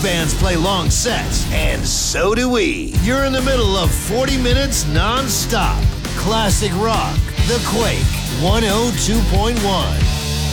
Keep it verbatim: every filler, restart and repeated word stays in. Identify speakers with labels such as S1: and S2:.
S1: bands play long sets, and so do we. You're in the middle of forty minutes non-stop. Classic rock. The Quake one oh two point one.